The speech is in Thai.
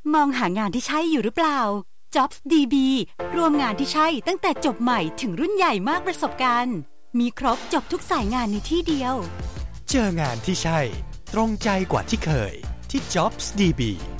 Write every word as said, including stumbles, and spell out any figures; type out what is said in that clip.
มองหางานที่ใช่อยู่หรือเปล่า Jobs ดี บี รวมงานที่ใช่ตั้งแต่จบใหม่ถึงรุ่นใหญ่มากประสบการณ์มีครบจบทุกสายงานในที่เดียวเจองานที่ใช่ตรงใจกว่าที่เคยที่ Jobs ดี บี